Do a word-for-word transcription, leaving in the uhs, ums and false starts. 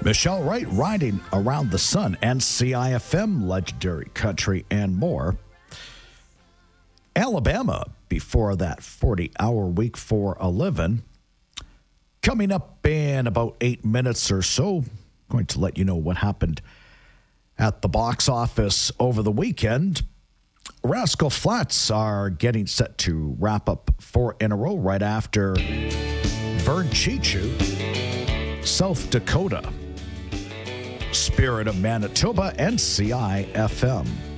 Michelle Wright riding around the sun, N C I F M, legendary country, and more. Alabama before that forty-hour week for a living. Coming up in about eight minutes or so, going to let you know what happened at the box office over the weekend. Rascal Flatts are getting set to wrap up four in a row right after Vern Chichu, South Dakota. Spirit of Manitoba, N C I F M.